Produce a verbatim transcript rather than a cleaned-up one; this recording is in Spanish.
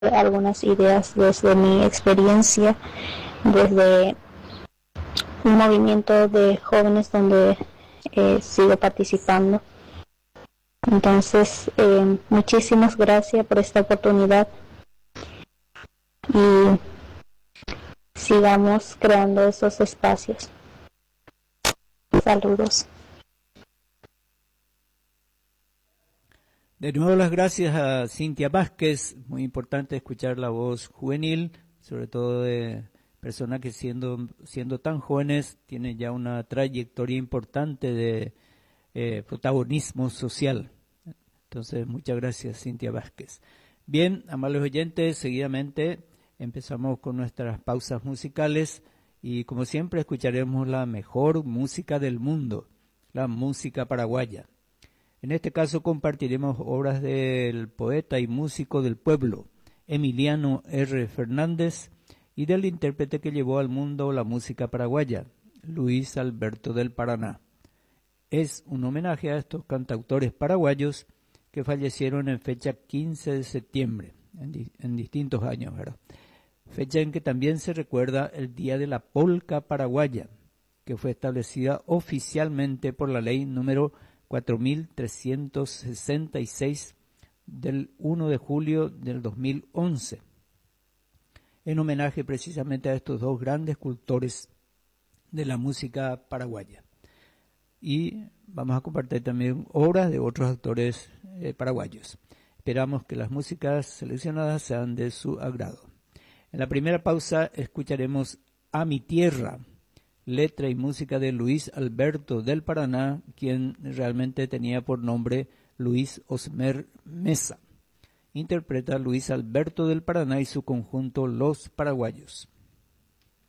algunas ideas desde mi experiencia, desde un movimiento de jóvenes donde eh, sigo participando. Entonces, eh, muchísimas gracias por esta oportunidad y sigamos creando esos espacios. Saludos. De nuevo las gracias a Cintia Vázquez, muy importante escuchar la voz juvenil, sobre todo de personas que siendo, siendo tan jóvenes tienen ya una trayectoria importante de eh, protagonismo social. Entonces, muchas gracias Cintia Vázquez. Bien, amables oyentes, seguidamente empezamos con nuestras pausas musicales y como siempre escucharemos la mejor música del mundo, la música paraguaya. En este caso compartiremos obras del poeta y músico del pueblo, Emiliano R. Fernández, y del intérprete que llevó al mundo la música paraguaya, Luis Alberto del Paraná. Es un homenaje a estos cantautores paraguayos que fallecieron en fecha quince de septiembre, en, di- en distintos años, ¿verdad? Fecha en que también se recuerda el Día de la Polca Paraguaya, que fue establecida oficialmente por la ley número cuatro mil trescientos sesenta y seis del uno de julio del dos mil once, en homenaje precisamente a estos dos grandes cultores de la música paraguaya. Y vamos a compartir también obras de otros autores eh, paraguayos. Esperamos que las músicas seleccionadas sean de su agrado. En la primera pausa escucharemos A mi tierra, letra y música de Luis Alberto del Paraná, quien realmente tenía por nombre Luis Osmer Mesa. Interpreta Luis Alberto del Paraná y su conjunto Los Paraguayos.